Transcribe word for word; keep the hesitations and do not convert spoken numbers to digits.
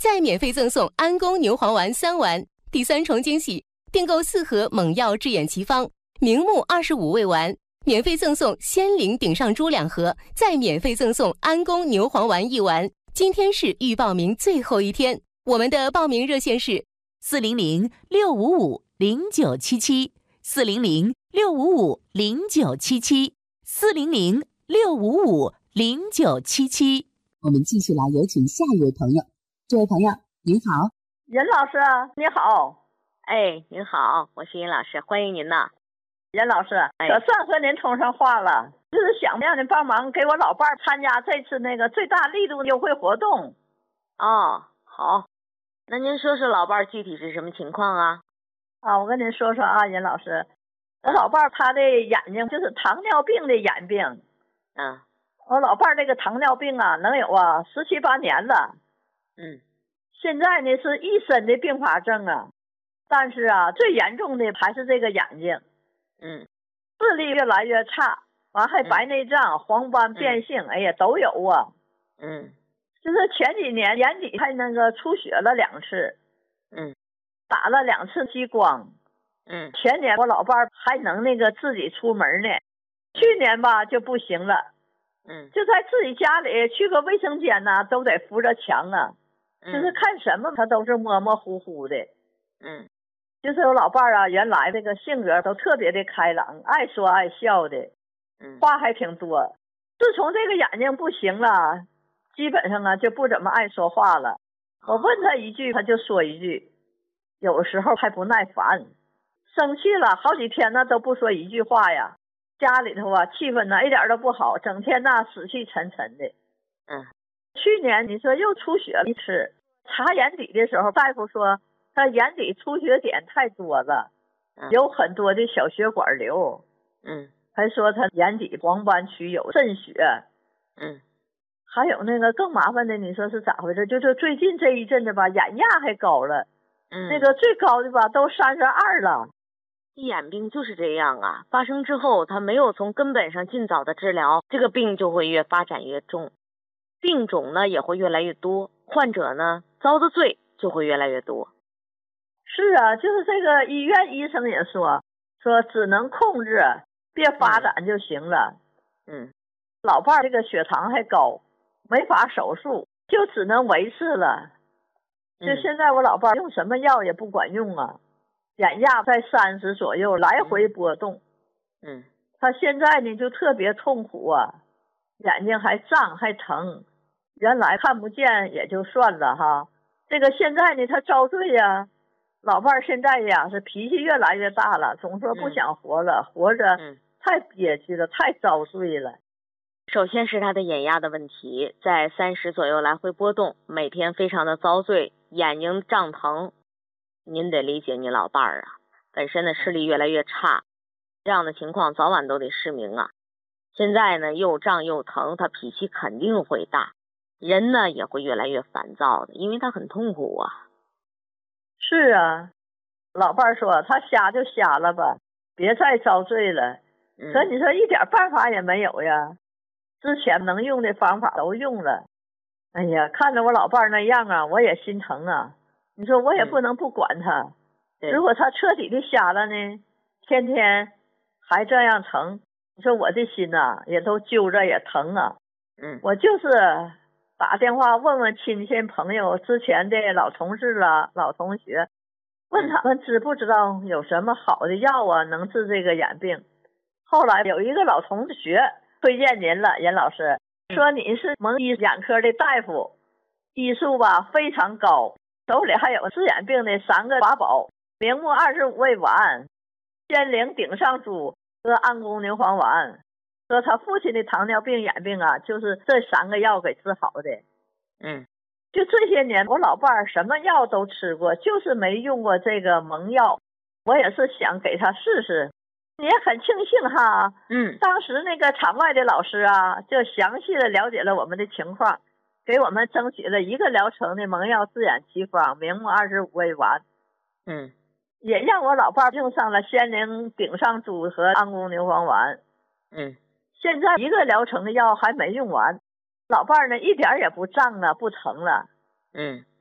再免费赠送安宫牛黄丸三丸。第三重惊喜，订购四盒猛药治眼奇方明目二十五味丸，免费赠送仙灵顶上珠两盒，再免费赠送安宫牛黄丸一丸。今天是预报名最后一天，我们的报名热线是四零零六五五零九七七，四零零六五五零九七七，四零零六五五零九七七。 我们继续来有请下一位朋友。这位朋友您好。 任老师你好。 哎，您好，我是任老师，欢迎您呐。 任老师， 哎， 可算和您通上话了，就是想让您帮忙给我老伴儿参加这次那个最大力度优惠活动。 哦，好，那您说说老伴儿具体是什么情况啊？ 啊，我跟您说说啊，任老师，我老伴儿他的眼睛就是糖尿病的眼病。 嗯， 我老伴儿这个糖尿病啊，能有啊十七八年了。 嗯， 现在呢是一身的并发症啊，但是啊最严重的还是这个眼睛。 嗯， 视力越来越差，完还白内障、嗯、黄斑变性，嗯、哎呀都有啊。 嗯， 就是前几年眼底还那个出血了两次。 嗯， 打了两次激光。 嗯， 前年我老伴儿还能那个自己出门呢，去年吧就不行了。 嗯， 就在自己家里去个卫生间呢，都得扶着墙啊。 嗯， 就是看什么他都是模模糊糊的。 嗯。 就是我老伴儿啊，原来这个性格都特别的开朗，爱说爱笑的， 嗯， 话还挺多。自从这个眼睛不行了，基本上啊就不怎么爱说话了。我问他一句，他就说一句，有时候还不耐烦，生气了好几天呢都不说一句话呀。家里头啊气氛呢一点都不好，整天呢死气沉沉的。 嗯， 去年你说又出血一次，查眼底的时候，大夫说他眼底出血点太多了， 嗯、 有很多的小血管瘤。 嗯， 还说他眼底黄斑区有渗血。 嗯， 还有那个更麻烦的，你说是咋回事？就是最近这一阵子吧，眼压还高了。 嗯， 那个最高的吧都三十二了。 眼病就是这样啊，发生之后他没有从根本上尽早的治疗，这个病就会越发展越重，病种呢也会越来越多，患者呢遭的罪就会越来越多。 是啊，就是这个医院医生也说，说只能控制，别发展就行了。 嗯， 老伴儿这个血糖还高，没法手术，就只能维持了。就现在我老伴儿用什么药也不管用啊，眼压在三十左右来回波动。 嗯， 他现在呢就特别痛苦啊，眼睛还胀还疼，原来看不见也就算了哈，这个现在呢他遭罪呀。老伴儿现在呀是脾气越来越大了，总说不想活了，嗯、活着太憋屈了，太遭罪了。 首先是他的眼压的问题，在三十左右来回波动，每天非常的遭罪，眼睛胀疼。您得理解你老伴儿啊，本身的视力越来越差，这样的情况早晚都得失明啊。现在呢又胀又疼，他脾气肯定会大，人呢也会越来越烦躁的，因为他很痛苦啊。 是啊，老伴儿说他瞎就瞎了吧，别再遭罪了。 嗯、 可你说一点办法也没有呀，之前能用的方法都用了。哎呀，看着我老伴儿那样啊，我也心疼啊。你说我也不能不管他， 嗯、 如果他彻底的瞎了呢，天天还这样疼，你说我的心呐、啊、也都揪着也疼啊。 嗯， 我就是打电话问问亲戚朋友，之前的老同事啊老同学，问他们知不知道有什么好的药啊能治这个眼病。后来有一个老同学推荐您了，任老师说你是蒙医眼科的大夫，医术吧非常高，手里还有治眼病的三个法宝，明目二十五味丸、仙灵顶上珠和安宫牛黄丸。说他父亲的糖尿病眼病啊，就是这三个药给治好的。 嗯， 就这些年我老伴儿什么药都吃过，就是没用过这个蒙药。我也是想给他试试，也很庆幸哈。 嗯， 当时那个场外的老师啊，就详细的了解了我们的情况，给我们争取了一个疗程的蒙药治眼奇方明目二十五味丸。 嗯， 也让我老伴儿用上了仙灵顶上珠和安宫牛黄丸。 嗯， 现在一个疗程的药还没用完，老伴儿呢一点也不胀了不疼了。 嗯，